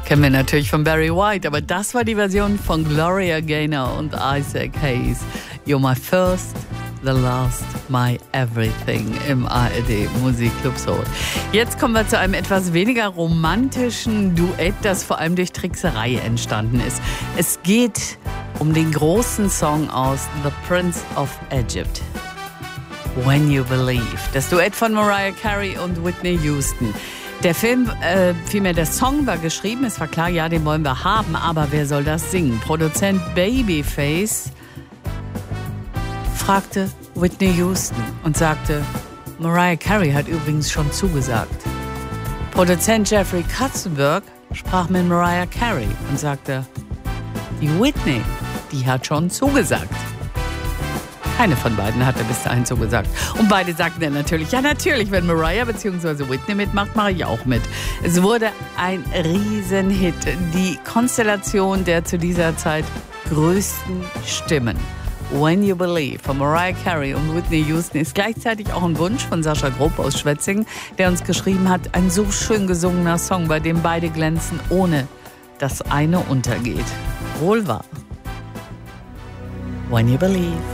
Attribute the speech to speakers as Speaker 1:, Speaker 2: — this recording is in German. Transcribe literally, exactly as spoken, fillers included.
Speaker 1: Kennen wir natürlich von Barry White, aber das war die Version von Gloria Gaynor und Isaac Hayes. You're my first, the last, my everything im A R D Musikclub Soul. Jetzt kommen wir zu einem etwas weniger romantischen Duett, das vor allem durch Trickserei entstanden ist. Es geht um den großen Song aus The Prince of Egypt, When You Believe. Das Duett von Mariah Carey und Whitney Houston. Der Film, äh, vielmehr der Song war geschrieben, es war klar, ja, den wollen wir haben, aber wer soll das singen? Produzent Babyface fragte Whitney Houston und sagte, Mariah Carey hat übrigens schon zugesagt. Produzent Jeffrey Katzenberg sprach mit Mariah Carey und sagte, die Whitney, die hat schon zugesagt. Keine von beiden hatte bis dahin zugesagt. Und beide sagten dann natürlich, ja natürlich, wenn Mariah bzw. Whitney mitmacht, mache ich auch mit. Es wurde ein Riesenhit. Die Konstellation der zu dieser Zeit größten Stimmen. When You Believe von Mariah Carey und Whitney Houston ist gleichzeitig auch ein Wunsch von Sascha Grob aus Schwetzingen, der uns geschrieben hat, ein so schön gesungener Song, bei dem beide glänzen, ohne dass eine untergeht. Wohl wahr. When You Believe.